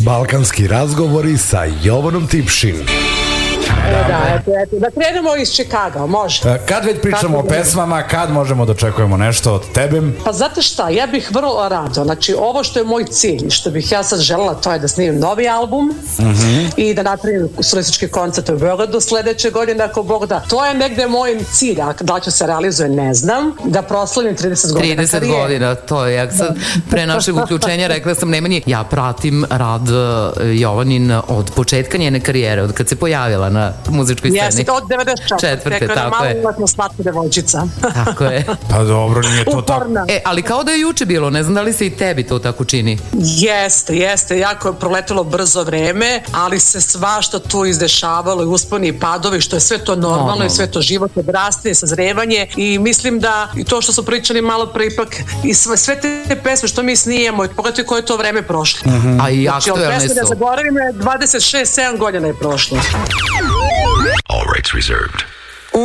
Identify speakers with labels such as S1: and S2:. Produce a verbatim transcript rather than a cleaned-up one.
S1: Balkanski razgovori sa Jovanom Tipšin.
S2: E, da, eto, eto, da krenemo iz Čikaga, može.
S3: Kad već pričamo o pesmama, kad možemo da očekujemo nešto od tebe?
S2: Pa znate šta, ja bih vrlo rado, znači ovo što je moj cilj, što bih ja sad želela, to je da snimim novi album mm-hmm. i da napravim solistički koncert u Beogradu sledeće godine, ako Bog da. To je negde moj cilj, a da li ću se realizuje, ne znam, da proslavim trideset godina
S4: trideset
S2: karijere.
S4: godina, to je, ja sad pre našeg uključenja rekla sam Nemanji, ja pratim rad Jovanin od početka njene karijere, od kad se pojavila na muzičkoj sceni.
S2: Jeste, od devedeset četvrte.
S4: Četvrte, tako je.
S2: Malo slatka devojčica.
S4: Tako je.
S3: Pa dobro, nije to tako.
S4: E, ali kao da je juče bilo, ne znam da li se i tebi to tako čini.
S2: Jeste, jeste, jako je proletilo brzo vreme, ali se svašta tu izdešavalo i usponi i padovi, što je sve to normalno Normalno. i sve to život, odrastanje, sazrevanje i mislim da i to što su pričali malo pre ipak i sve, sve te pesme što mi snijemo, pogledajte koje je to vreme prošlo.
S4: Mm-hmm. A i
S2: znači,
S4: aktuelne su.
S2: Znači, od pesme da zaboravim je dvadeset šest sedam godina je prošlo.
S5: All rights reserved.